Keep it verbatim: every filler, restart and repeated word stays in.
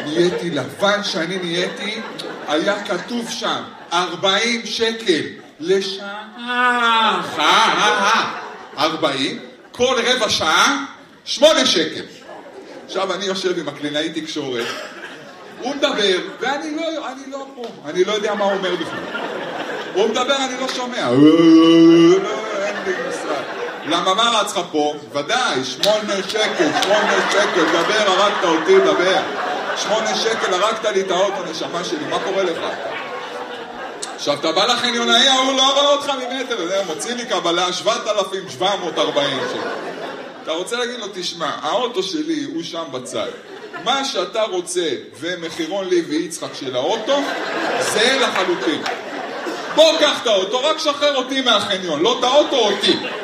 נהייתי לבן שאני נהייתי, היה כתוב שם, ארבעים שקל לשעה. ארבעים, כל רבע שעה, שמונה שקל. עכשיו אני יושב עם הקלינאי תקשורת, הוא מדבר, ואני לא, אני לא פה, אני לא יודע מה הוא אומר בכלל. הוא מדבר, אני לא שומע. אין לי משרד. למה מה רץ לך פה? ודאי, שמונה שקל, שמונה שקל, דבר, הרגת אותי, דבר. שמונה שקל, הרגת לי את האוטו, נשמה שלי, מה קורה לך? עכשיו, אתה בא לחניונאי, הוא לא רואה אותך ממטר, מוציא לי קבלה שבעת אלפים שבע מאות וארבעים שקל. אתה רוצה להגיד לו, תשמע, האוטו שלי הוא שם בצד. מה שאתה רוצה ומחירון לי ויצחק של האוטו, זה לחלוטין. בוא קח את האוטו, רק שחרר אותי מהחניון, לא את האוטו אותי.